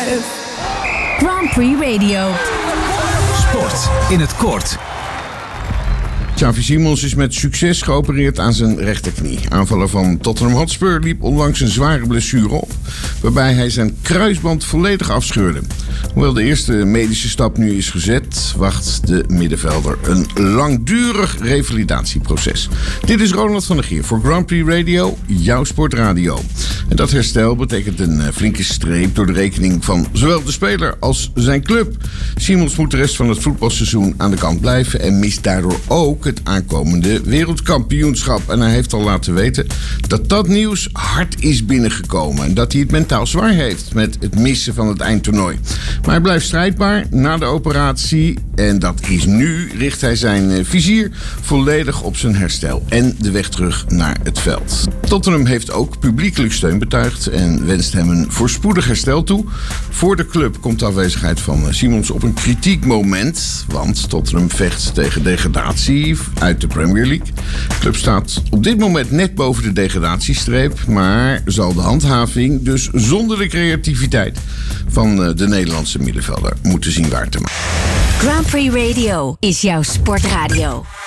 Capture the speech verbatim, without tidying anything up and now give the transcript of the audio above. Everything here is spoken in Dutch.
vijf. Grand Prix Radio. Sport in het kort. Xavi Simons is met succes geopereerd aan zijn rechterknie. Aanvaller van Tottenham Hotspur liep onlangs een zware blessure op, waarbij hij zijn kruisband volledig afscheurde. Hoewel de eerste medische stap nu is gezet, wacht de middenvelder een langdurig revalidatieproces. Dit is Ronald van der Geer voor Grand Prix Radio, jouw sportradio. En dat herstel betekent een flinke streep door de rekening van zowel de speler als zijn club. Simons moet de rest van het voetbalseizoen aan de kant blijven en mist daardoor ook het aankomende wereldkampioenschap. En hij heeft al laten weten dat dat nieuws hard is binnengekomen en dat hij het mentaal zwaar heeft met het missen van het eindtoernooi. Maar hij blijft strijdbaar na de operatie en dat is nu, richt hij zijn vizier volledig op zijn herstel en de weg terug naar het veld. Tottenham heeft ook publiekelijk steun betuigd en wenst hem een voorspoedig herstel toe. Voor de club komt de afwezigheid van Simons op een kritiek moment, want Tottenham vecht tegen degradatie uit de Premier League. De club staat op dit moment net boven de degradatiestreep, maar zal de handhaving dus zonder de creativiteit van de Nederlandse middenvelder moeten zien waar te maken. Grand Prix Radio is jouw sportradio.